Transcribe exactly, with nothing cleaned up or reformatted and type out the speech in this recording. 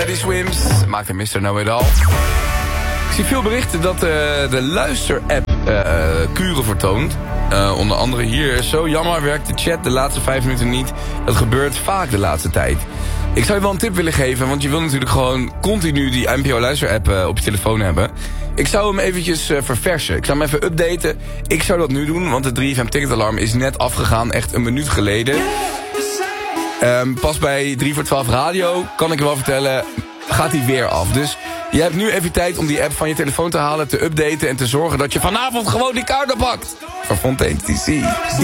Body Swims. Maakt een mister Know It All. Ik zie veel berichten dat uh, de luister-app uh, kuren vertoont. Uh, onder andere hier. Zo jammer, werkt de chat de laatste vijf minuten niet. Dat gebeurt vaak de laatste tijd. Ik zou je wel een tip willen geven, want je wil natuurlijk gewoon continu die N P O-luister-app uh, op je telefoon hebben. Ik zou hem eventjes uh, verversen. Ik zou hem even updaten. Ik zou dat nu doen, want de drie F M ticketalarm is net afgegaan, echt een minuut geleden. Um, pas bij drie voor twaalf radio, kan ik je wel vertellen, gaat hij weer af. Dus je hebt nu even tijd om die app van je telefoon te halen, te updaten en te zorgen dat je vanavond gewoon die kaart oppakt. Voor Fontaine T C.